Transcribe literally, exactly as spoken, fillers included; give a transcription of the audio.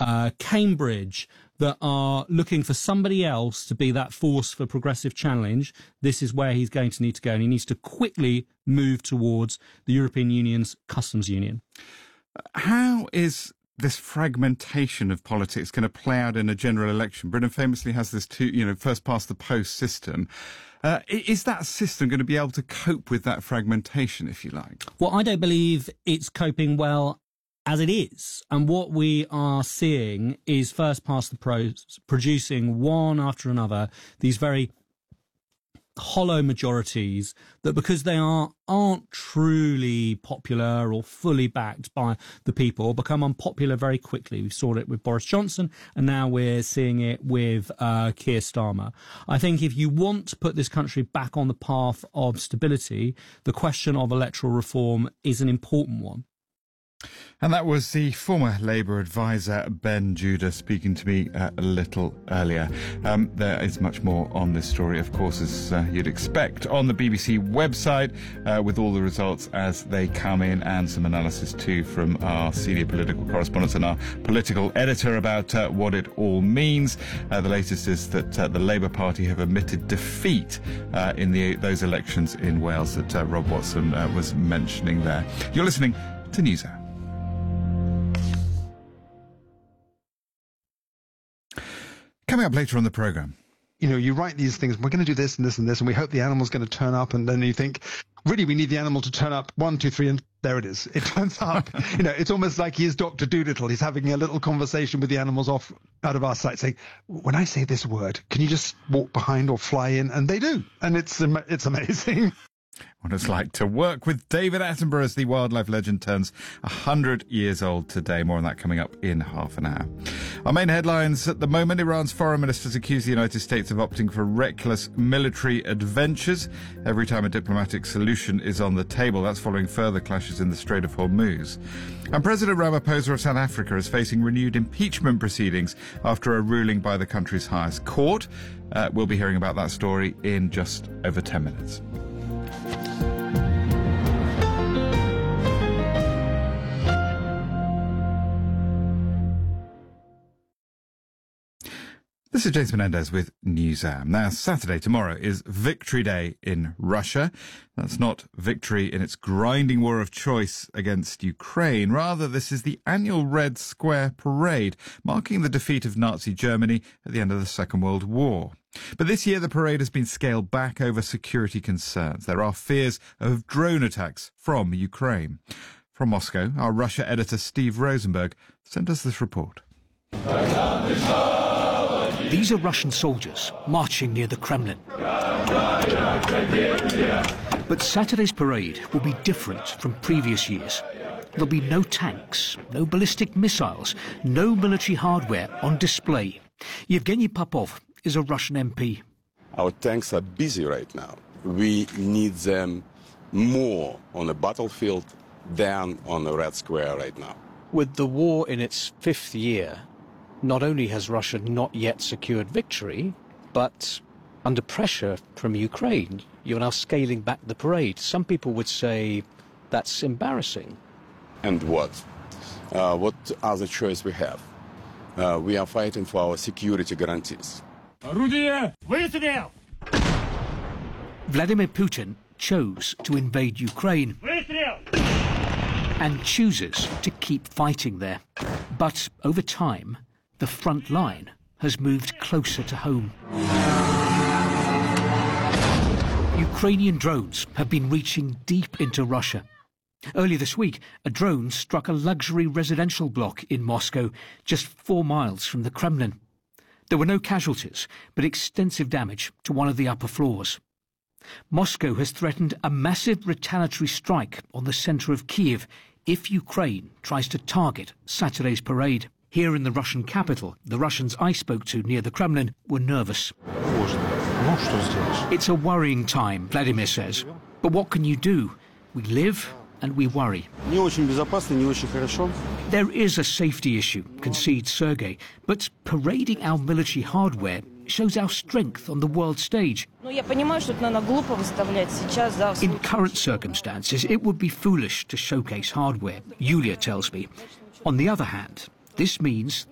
uh, Cambridge, that are looking for somebody else to be that force for progressive challenge, this is where he's going to need to go. And he needs to quickly move towards the European Union's customs union. How is this fragmentation of politics going to play out in a general election? Britain famously has this two, you know, first past the post system. Uh, is that system going to be able to cope with that fragmentation, if you like? Well, I don't believe it's coping well as it is. And what we are seeing is first past the post producing one after another these very hollow majorities that, because they are, aren't truly popular or fully backed by the people, become unpopular very quickly. We saw it with Boris Johnson, and now we're seeing it with uh, Keir Starmer. I think if you want to put this country back on the path of stability, the question of electoral reform is an important one. And that was the former Labour advisor, Ben Judah, speaking to me uh, a little earlier. Um, there is much more on this story, of course, as uh, you'd expect, on the B B C website, uh, with all the results as they come in, and some analysis too from our senior political correspondents and our political editor about uh, what it all means. Uh, the latest is that uh, the Labour Party have admitted defeat uh, in the, those elections in Wales that uh, Rob Watson uh, was mentioning there. You're listening to NewsHour. Coming up later on the programme. You know, you write these things, we're going to do this and this and this, and we hope the animal's going to turn up, and then you think, really, we need the animal to turn up, one, two, three, and there it is. It turns up. You know, it's almost like he is Doctor Dolittle. He's having a little conversation with the animals off out of our sight, saying, when I say this word, can you just walk behind or fly in? And they do. And it's it's amazing. What it's like to work with David Attenborough as the wildlife legend turns one hundred years old today. More on that coming up in half an hour. Our main headlines at the moment: Iran's foreign ministers accuse the United States of opting for reckless military adventures every time a diplomatic solution is on the table. That's following further clashes in the Strait of Hormuz. And President Ramaphosa of South Africa is facing renewed impeachment proceedings after a ruling by the country's highest court. Uh, we'll be hearing about that story in just over ten minutes. This is James Menendez with NewsHour. Now, Saturday, tomorrow, is Victory Day in Russia. That's not victory in its grinding war of choice against Ukraine. Rather, this is the annual Red Square Parade, marking the defeat of Nazi Germany at the end of the Second World War. But this year, the parade has been scaled back over security concerns. There are fears of drone attacks from Ukraine. From Moscow, our Russia editor Steve Rosenberg sent us this report. These are Russian soldiers marching near the Kremlin. But Saturday's parade will be different from previous years. There'll be no tanks, no ballistic missiles, no military hardware on display. Yevgeny Popov is a Russian M P. Our tanks are busy right now. We need them more on the battlefield than on the Red Square right now. With the war in its fifth year, not only has Russia not yet secured victory, but under pressure from Ukraine, you're now scaling back the parade. Some people would say that's embarrassing. And what? Uh, what other choice we have? Uh, we are fighting for our security guarantees. Vladimir Putin chose to invade Ukraine and chooses to keep fighting there. But over time, the front line has moved closer to home. Ukrainian drones have been reaching deep into Russia. Earlier this week, a drone struck a luxury residential block in Moscow, just four miles from the Kremlin. There were no casualties, but extensive damage to one of the upper floors. Moscow has threatened a massive retaliatory strike on the centre of Kiev if Ukraine tries to target Saturday's parade. Here in the Russian capital, the Russians I spoke to near the Kremlin were nervous. It's a worrying time, Vladimir says. But what can you do? We live and we worry. There is a safety issue, concedes Sergei, but parading our military hardware shows our strength on the world stage. In current circumstances, it would be foolish to showcase hardware, Yulia tells me. On the other hand, this means